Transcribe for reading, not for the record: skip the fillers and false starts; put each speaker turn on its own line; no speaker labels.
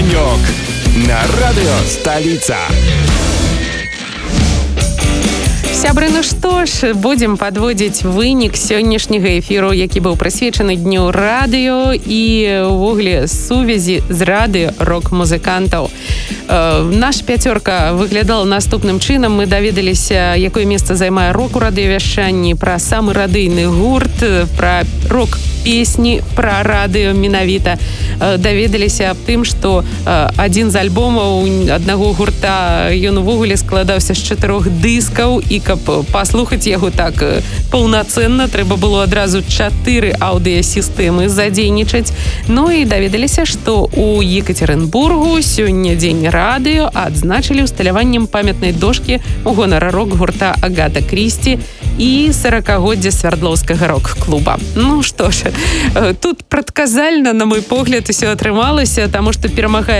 Денек на радио «Столица».
Сябры, ну што ж, будзем падводзіць вынік сённяшняга эфіру, які быў прысвечаны дню радыё і ўвогуле сувязі з радыё рок-музыкантаў. Наша пяцёрка выглядала наступным чынам. Мы даведаліся, якое месца займае рок у радыёвяшчанні, пра самы радыйны гурт, пра рок-песні, пра радыё менавіта. Даведаліся аб тым, што адзін з альбомаў аднаго гурта, ён увогуле складаўся з 4 дыскаў, і каб паслухаць яго так паўнацэнна, трэба было адразу 4 аўдыёсістэмы задзейнічаць. Ну і даведаліся, што у Екатеринбургу сёння дзень радыё адзначылі усталяваннем памятнай дошкі у гонар рок-гурта Агата Крісці і 40-годдзя Свярдлоўскага рок-клуба. Ну што ж, тут прадказальна, на мой погляд, усё атрымалася, таму што перамагае